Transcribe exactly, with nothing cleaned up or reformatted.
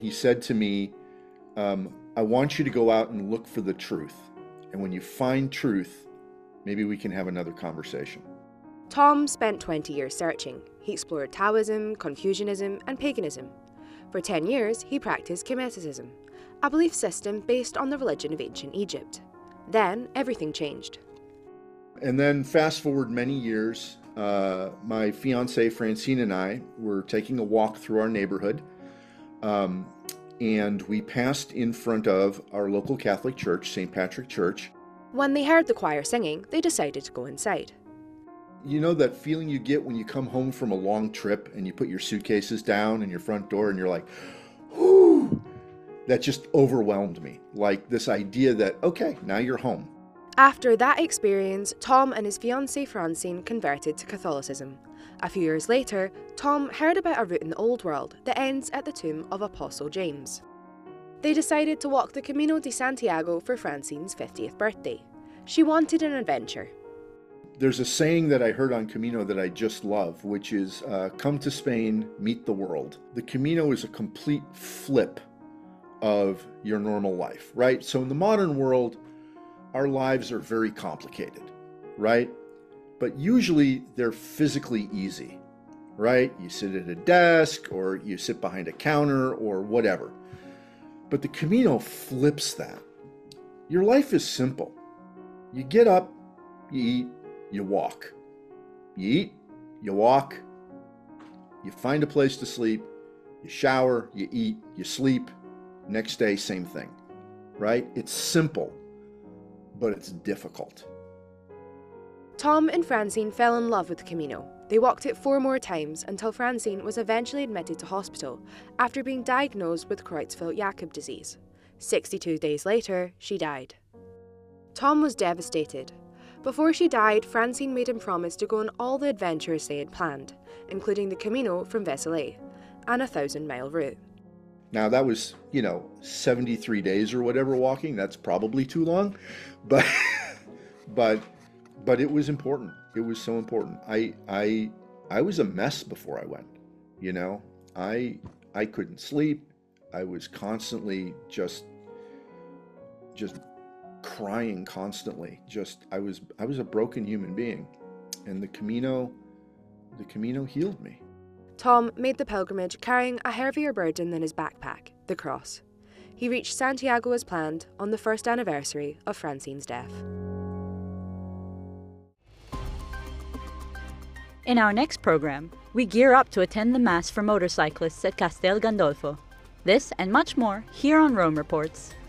He said to me, um, I want you to go out and look for the truth. And when you find truth, maybe we can have another conversation. Tom spent twenty years searching. He explored Taoism, Confucianism, and paganism. For ten years, he practiced Kemetism, a belief system based on the religion of ancient Egypt. Then, everything changed. And then fast forward many years, uh, my fiancée Francine and I were taking a walk through our neighborhood, um, and we passed in front of our local Catholic church, Saint Patrick Church. When they heard the choir singing, they decided to go inside. You know that feeling you get when you come home from a long trip and you put your suitcases down in your front door and you're like, whoo, that just overwhelmed me. Like this idea that, okay, now you're home. After that experience, Tom and his fiancée Francine converted to Catholicism. A few years later, Tom heard about a route in the Old World that ends at the tomb of Apostle James. They decided to walk the Camino de Santiago for Francine's fiftieth birthday. She wanted an adventure. There's a saying that I heard on Camino that I just love, which is, uh, come to Spain, meet the world. The Camino is a complete flip of your normal life, right? So in the modern world, our lives are very complicated, right? But usually they're physically easy, right? You sit at a desk or you sit behind a counter or whatever. But the Camino flips that. Your life is simple. You get up, you eat, you walk. You eat, you walk, you find a place to sleep, you shower, you eat, you sleep. Next day, same thing, right? It's simple, but it's difficult. Tom and Francine fell in love with the Camino. They walked it four more times until Francine was eventually admitted to hospital after being diagnosed with Creutzfeldt-Jakob disease. sixty-two days later, she died. Tom was devastated. Before she died, Francine made him promise to go on all the adventures they had planned, including the Camino from Vézelay, and a thousand-mile route. Now that was, you know, seventy-three days or whatever walking. That's probably too long, but but but it was important. It was so important. I I I was a mess before I went. You know, I I couldn't sleep. I was constantly just just crying constantly. Just I was I was a broken human being, and the Camino the Camino healed me. Tom made the pilgrimage carrying a heavier burden than his backpack, the cross. He reached Santiago as planned on the first anniversary of Francine's death. In our next program, we gear up to attend the Mass for motorcyclists at Castel Gandolfo. This and much more here on Rome Reports.